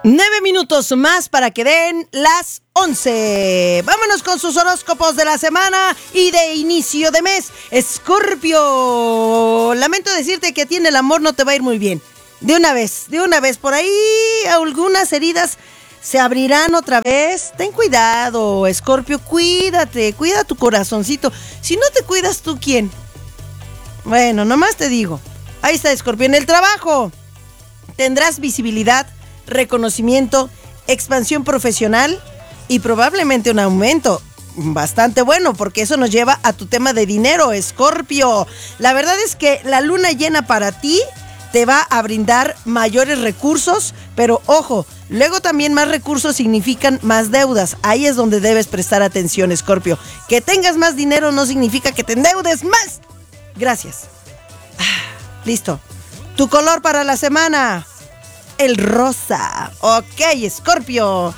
9 minutos más para que den las 11. Vámonos con sus horóscopos de la semana y de inicio de mes. Escorpio, lamento decirte que a ti en el amor no te va a ir muy bien. De una vez, por ahí algunas heridas se abrirán otra vez. Ten cuidado, Escorpio, cuídate, cuida tu corazoncito. Si no te cuidas, ¿tú quién? Bueno, nomás te digo. Ahí está, Escorpio. En el trabajo tendrás visibilidad, reconocimiento, expansión profesional y probablemente un aumento bastante bueno, porque eso nos lleva a tu tema de dinero, Escorpio. La verdad es que la luna llena para ti te va a brindar mayores recursos, pero ojo, luego también más recursos significan más deudas. Ahí es donde debes prestar atención, Escorpio. Que tengas más dinero no significa que te endeudes más. Gracias. Listo. Tu color para la semana: el rosa. Ok, Escorpio.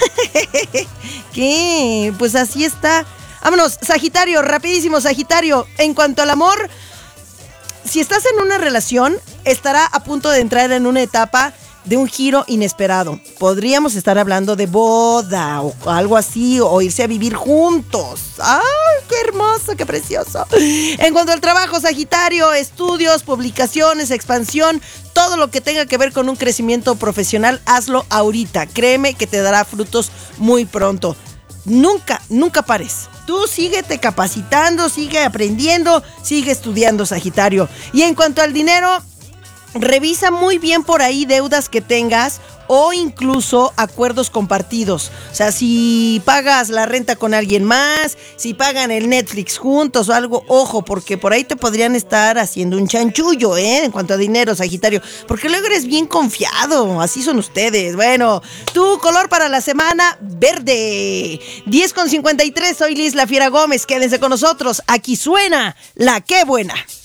¿Qué? Pues así está. Vámonos, Sagitario, rapidísimo, Sagitario. En cuanto al amor, si estás en una relación, estará a punto de entrar en una etapa de un giro inesperado. Podríamos estar hablando de boda o algo así, o irse a vivir juntos. ¡Ay, qué hermoso, qué precioso! En cuanto al trabajo, Sagitario, estudios, publicaciones, expansión, todo lo que tenga que ver con un crecimiento profesional, hazlo ahorita. Créeme que te dará frutos muy pronto. Nunca pares. Tú síguete capacitando, sigue aprendiendo, sigue estudiando, Sagitario. Y en cuanto al dinero, revisa muy bien por ahí deudas que tengas o incluso acuerdos compartidos. O sea, si pagas la renta con alguien más, si pagan el Netflix juntos o algo, ojo, porque por ahí te podrían estar haciendo un chanchullo, en cuanto a dinero, Sagitario, porque luego eres bien confiado, así son ustedes. Bueno, tu color para la semana: verde. 10:53, soy Liz La Fiera Gómez, quédense con nosotros, aquí suena La Qué Buena.